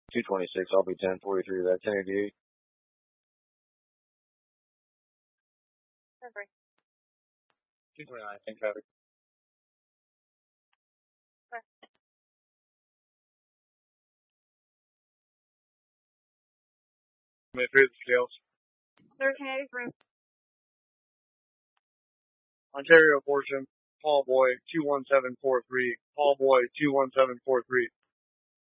226, I'll be 1043, that 1088. Remember. 229, thank traffic. May I the scales? Third kinetic room. Ontario portion, Paul Boy 21743, Paul Boy 21743.